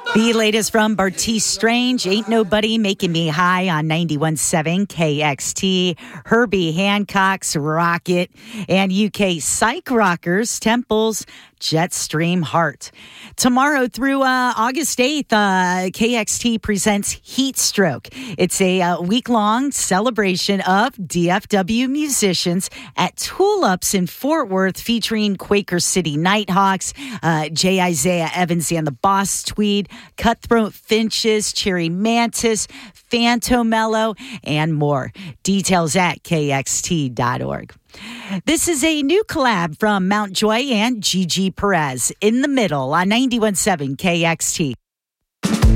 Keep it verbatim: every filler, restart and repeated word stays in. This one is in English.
The latest from Bartees Strange, Ain't Nobody Making Me High on ninety-one point seven K X T, Herbie Hancock's Rocket, and U K Psych Rockers, Temple's Jetstream Heart. Tomorrow through uh, August eighth, uh, K X T presents Heat Stroke. It's a uh, week-long celebration of D F W musicians at Tulips in Fort Worth, featuring Quaker City Nighthawks, uh, J. Isaiah Evans and the Boss Tweed, Cutthroat Finches, Cherry Mantis, Phantomello, and more. Details at K X T dot org. This is a new collab from Mount Joy and Gigi Perez, In the Middle on ninety-one point seven K X T.